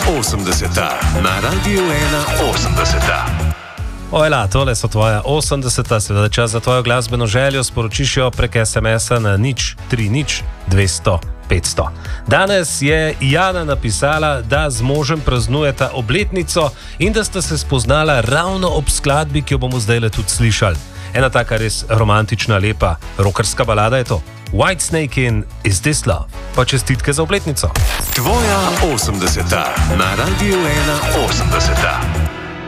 80 na Radiu 81. Ojla, tole so tvoja 80, seveda čas za tvojo glasbeno željo, sporočiš jo prek SMS-a na 030 200 500. Danes je Jana napisala, da z možem praznujeta obletnico in da sta se spoznala ravno ob skladbi, ki jo bomo zdaj tudi slišali. Ena taka res romantična, lepa, rockerska balada je to. Whitesnake in Is This Love? Pa čestitke za obletnico. Tvoja 80 na Radiu 81.